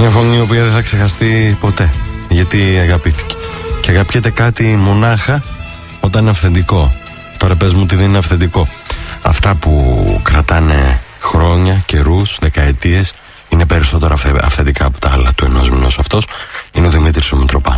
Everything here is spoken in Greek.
Μια φωνή η οποία δεν θα ξεχαστεί ποτέ, γιατί αγαπήθηκε. Και αγαπιέται κάτι μονάχα όταν είναι αυθεντικό. Τώρα πες μου τι δεν είναι αυθεντικό. Αυτά που κρατάνε χρόνια, καιρούς, δεκαετίες, είναι περισσότερο αυθεντικά από τα άλλα του ενός μηνός. Αυτός είναι ο Δημήτρης ο Μητροπάνος.